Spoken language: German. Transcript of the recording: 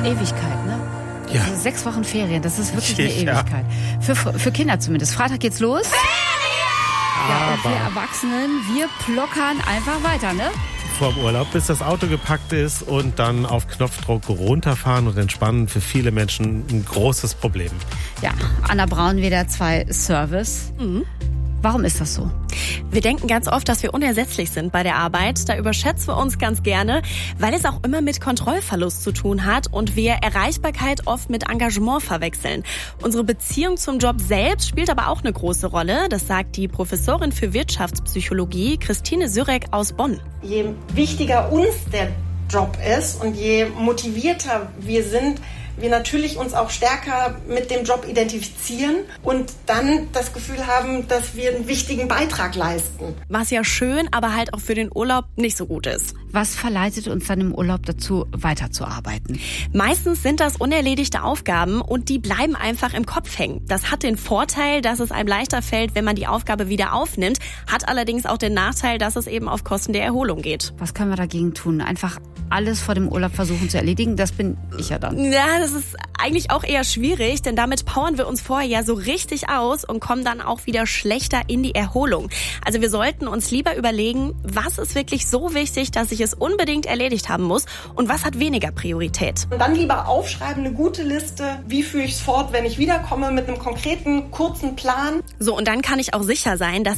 Ewigkeit, ne? Ja. Also 6 Wochen Ferien, das ist wirklich eine Ewigkeit. Für Kinder zumindest. Freitag geht's los. Ja, und wir Erwachsenen, wir plockern einfach weiter, ne? Vorm Urlaub, bis das Auto gepackt ist und dann auf Knopfdruck runterfahren und entspannen. Für viele Menschen ein großes Problem. Ja, Anna Braun, WDR 2 Service. Warum ist das so? Wir denken ganz oft, dass wir unersetzlich sind bei der Arbeit. Da überschätzen wir uns ganz gerne, weil es auch immer mit Kontrollverlust zu tun hat und wir Erreichbarkeit oft mit Engagement verwechseln. Unsere Beziehung zum Job selbst spielt aber auch eine große Rolle. Das sagt die Professorin für Wirtschaftspsychologie Christine Sürek aus Bonn. Je wichtiger uns der Job ist und je motivierter wir sind, wir natürlich uns auch stärker mit dem Job identifizieren und dann das Gefühl haben, dass wir einen wichtigen Beitrag leisten. Was ja schön, aber halt auch für den Urlaub nicht so gut ist. Was verleitet uns dann im Urlaub dazu, weiterzuarbeiten? Meistens sind das unerledigte Aufgaben und die bleiben einfach im Kopf hängen. Das hat den Vorteil, dass es einem leichter fällt, wenn man die Aufgabe wieder aufnimmt, hat allerdings auch den Nachteil, dass es eben auf Kosten der Erholung geht. Was können wir dagegen tun? Einfach alles vor dem Urlaub versuchen zu erledigen? Das bin ich ja dann. Ja, das ist eigentlich auch eher schwierig, denn damit powern wir uns vorher ja so richtig aus und kommen dann auch wieder schlechter in die Erholung. Also wir sollten uns lieber überlegen, was ist wirklich so wichtig, dass ich es unbedingt erledigt haben muss und was hat weniger Priorität. Und dann lieber aufschreiben, eine gute Liste, wie führe ich es fort, wenn ich wiederkomme, mit einem konkreten, kurzen Plan. So, und dann kann ich auch sicher sein, dass